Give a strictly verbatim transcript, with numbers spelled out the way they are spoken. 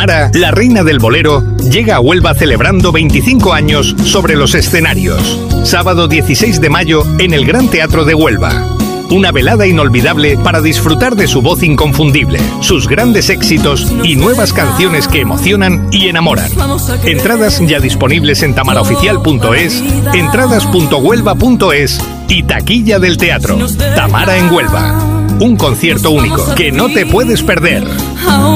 Tamara, la reina del bolero, llega a Huelva celebrando veinticinco años sobre los escenarios. Sábado dieciséis de mayo en el Gran Teatro de Huelva. Una velada inolvidable para disfrutar de su voz inconfundible, sus grandes éxitos y nuevas canciones que emocionan y enamoran. Entradas ya disponibles en tamaraoficial punto es, entradas punto huelva punto es y taquilla del teatro. Tamara en Huelva. Un concierto único que no te puedes perder.